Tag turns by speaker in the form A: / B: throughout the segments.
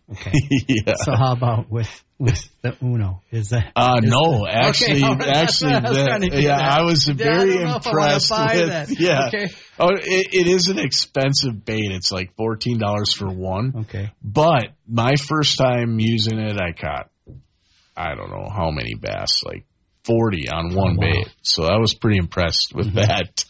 A: Okay.
B: Yeah.
A: So how about with the Uno? Is that?
B: No, actually,
A: okay,
B: I was very impressed with.
A: That.
B: Yeah.
A: Okay.
B: Oh, it is an expensive bait. It's like $14 for one.
A: Okay.
B: But my first time using it, I caught, I don't know how many bass, like 40 on one bait. So I was pretty impressed with that.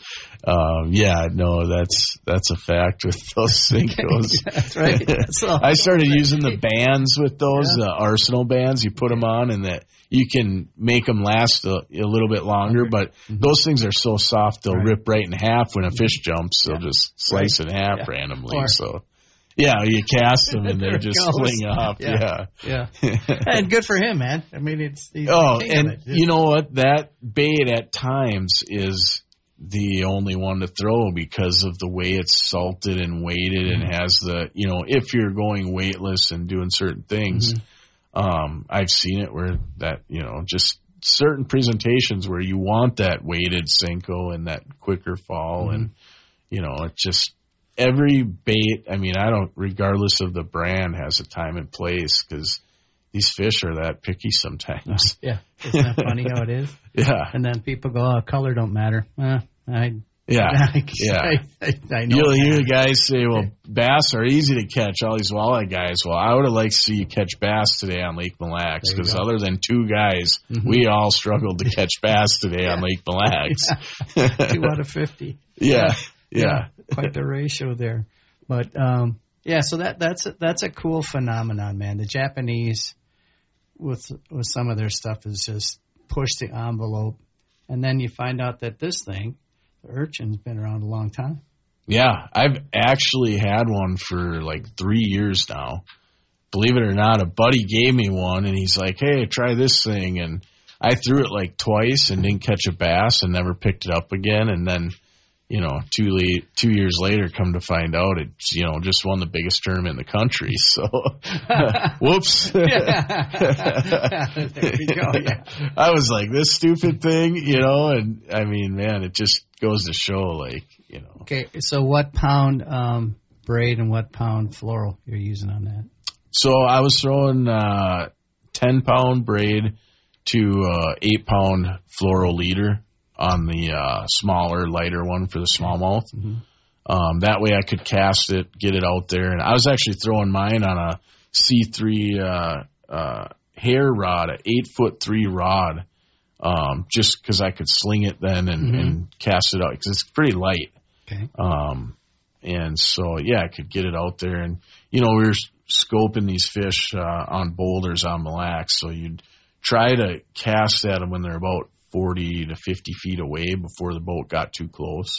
B: That's a fact with those Senkos.
A: That's right.
B: I started using the bands with those, the Arsenal bands. You put them on, and that you can make them last a little bit longer. But those things are so soft they'll rip right in half when a fish jumps. They'll just slice it in half randomly. You cast them and they just sling off. Yeah.
A: And good for him, man. I mean, you
B: know what? That bait at times is the only one to throw because of the way it's salted and weighted and has the, if you're going weightless and doing certain things, I've seen it where that, just certain presentations where you want that weighted Senko and that quicker fall and, it just, every bait, regardless of the brand, has a time and place because these fish are that picky sometimes.
A: Yeah. Isn't that funny how it is?
B: Yeah.
A: And then people go, color don't matter. I know.
B: You'll hear guys say, well, bass are easy to catch, all these walleye guys. Well, I would have liked to see you catch bass today on Lake Mille Lacs because other than two guys, we all struggled to catch bass today on Lake Mille Lacs.
A: 2 out of 50.
B: Yeah.
A: Quite the ratio there. But, so that's a cool phenomenon, man. The Japanese, with some of their stuff, is just push the envelope. And then you find out that this thing, the urchin's been around a long time.
B: Yeah, I've actually had one for like 3 years now. Believe it or not, a buddy gave me one, and he's like, hey, try this thing. And I threw it like twice and didn't catch a bass and never picked it up again. And then, 2 years later, come to find out it's, just won the biggest tournament in the country. So, whoops.
A: There we go. Yeah.
B: I was like, this stupid thing, and man, it just goes to show,
A: Okay, so what pound braid and what pound floral you're using on that?
B: So I was throwing 10-pound braid to 8-pound floral leader on the smaller, lighter one for the smallmouth. That way I could cast it, get it out there. And I was actually throwing mine on a C3 hair rod, an 8'3" rod, just because I could sling it then and cast it out because it's pretty light.
A: Okay.
B: And so, I could get it out there. And, we were scoping these fish on boulders on Mille Lacs, so you'd try to cast at them when they're about 40 to 50 feet away before the boat got too close.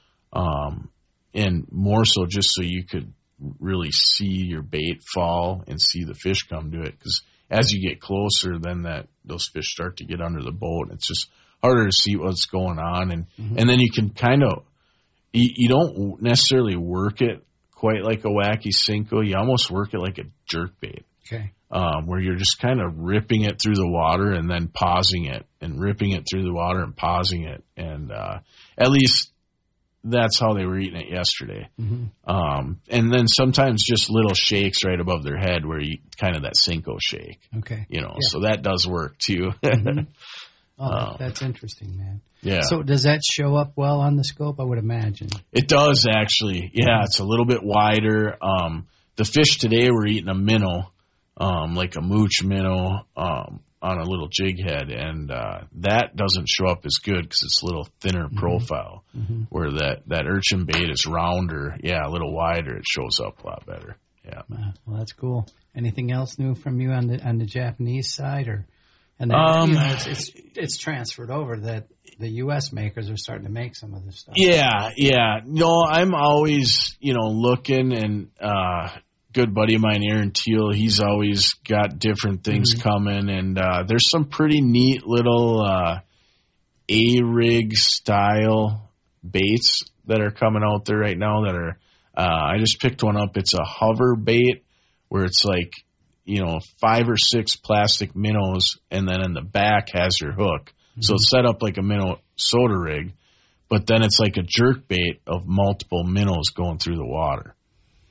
B: And more so just so you could really see your bait fall and see the fish come to it. Because as you get closer, then those fish start to get under the boat. It's just harder to see what's going on. And then you can kind of, you don't necessarily work it quite like a wacky Senko. You almost work it like a jerk bait.
A: Okay.
B: Where you're just kind of ripping it through the water and then pausing it and ripping it through the water and pausing it. And at least that's how they were eating it yesterday. And then sometimes just little shakes right above their head where you kind of that Senko shake.
A: Okay.
B: So that does work too.
A: That's interesting, man.
B: Yeah.
A: So does that show up well on the scope? I would imagine.
B: It does actually. Yeah, it's a little bit wider. The fish today were eating a minnow. Like a mooch minnow on a little jig head, and that doesn't show up as good because it's a little thinner profile, where that urchin bait is rounder, a little wider, it shows up a lot better. Yeah.
A: Well, that's cool. Anything else new from you on the Japanese side, and then, it's transferred over that the U.S. makers are starting to make some of this stuff.
B: Yeah. No, I'm always looking and. Good buddy of mine, Aaron Teal, he's always got different things coming, and there's some pretty neat little A-rig style baits that are coming out there right now that are, I just picked one up. It's a hover bait where it's like, 5 or 6 plastic minnows, and then in the back has your hook. So it's set up like a minnow soda rig, but then it's like a jerk bait of multiple minnows going through the water.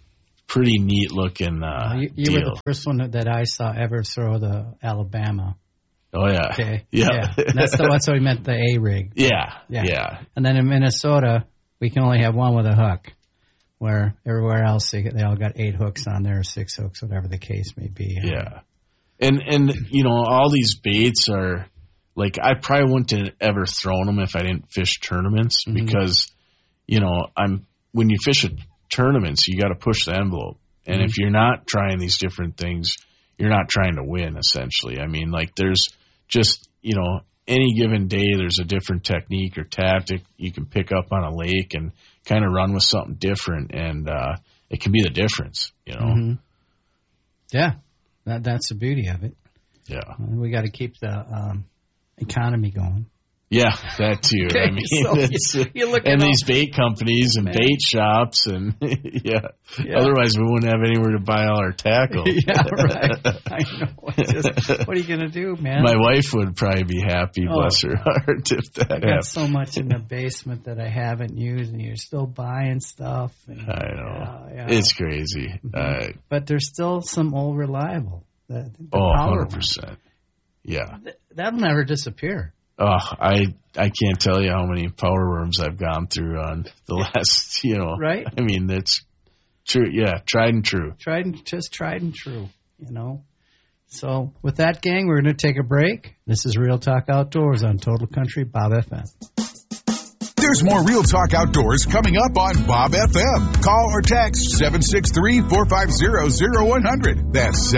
B: pretty neat looking
A: you were the first one that I saw ever throw the Alabama.
B: Oh, yeah.
A: Okay.
B: Yeah.
A: That's what we meant, the A-rig.
B: Yeah.
A: And then in Minnesota, we can only have one with a hook, where everywhere else they all got 8 hooks on there, or 6 hooks, whatever the case may be.
B: Yeah. And you know, all these baits are, like, I probably wouldn't have ever thrown them if I didn't fish tournaments, because, you know, when you fish at tournaments, you got to push the envelope. And if you're not trying these different things, you're not trying to win, essentially. I mean, like, there's just, you know, any given day there's a different technique or tactic you can pick up on a lake and kind of run with something different, and it can be the difference, you know.
A: Yeah, that's the beauty of it.
B: Yeah.
A: We got to keep the economy going.
B: Yeah, that too.
A: Okay,
B: I mean,
A: so
B: and these bait companies and bait shops, and otherwise we wouldn't have anywhere to buy all our tackle.
A: Yeah, right. I know. What are you going to do, man?
B: My wife would probably be happy, bless her heart, if that happened.
A: I got so much in the basement that I haven't used, and you're still buying stuff. And,
B: I know. It's crazy.
A: But there's still some old reliable. The
B: 100%. Yeah.
A: That'll never disappear.
B: Oh, I can't tell you how many power worms I've gone through on the last, you know.
A: Right.
B: I mean, that's true. Yeah, tried and true.
A: Tried and true, you know. So with that, gang, we're going to take a break. This is Real Talk Outdoors on Total Country Bob FM.
C: There's more Real Talk Outdoors coming up on Bob FM. Call or text 763-450-0100. That's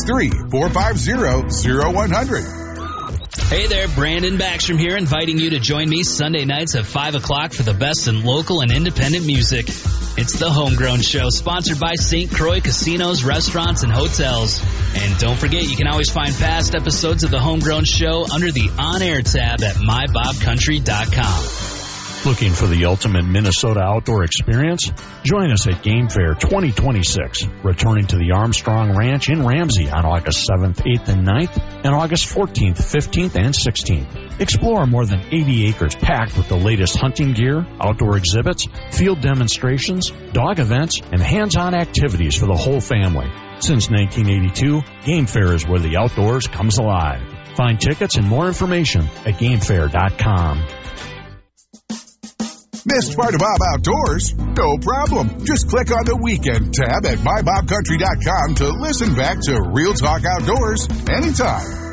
C: 763-450-0100.
D: Hey there, Brandon Backstrom here, inviting you to join me Sunday nights at 5 o'clock for the best in local and independent music. It's the Homegrown Show, sponsored by St. Croix Casinos, Restaurants, and Hotels. And don't forget, you can always find past episodes of the Homegrown Show under the On-Air tab at mybobcountry.com.
E: Looking for the ultimate Minnesota outdoor experience? Join us at Game Fair 2026, returning to the Armstrong Ranch in Ramsey on August 7th, 8th, and 9th, and August 14th, 15th, and 16th. Explore more than 80 acres packed with the latest hunting gear, outdoor exhibits, field demonstrations, dog events, and hands-on activities for the whole family. Since 1982, Game Fair is where the outdoors comes alive. Find tickets and more information at gamefair.com.
C: Missed part of Bob Outdoors? No problem. Just click on the Weekend tab at mybobcountry.com to listen back to Real Talk Outdoors anytime.